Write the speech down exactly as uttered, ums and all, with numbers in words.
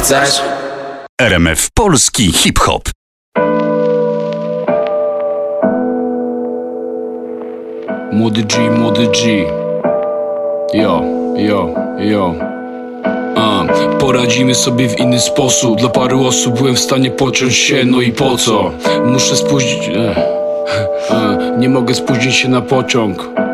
chcesz? R M F Polski Hip-Hop. Młody G, młody G. Yo, yo, yo. A, poradzimy sobie w inny sposób. Dla paru osób byłem w stanie pociąć się, no i po co? Muszę spóźnić... E, e, nie mogę spóźnić się na pociąg.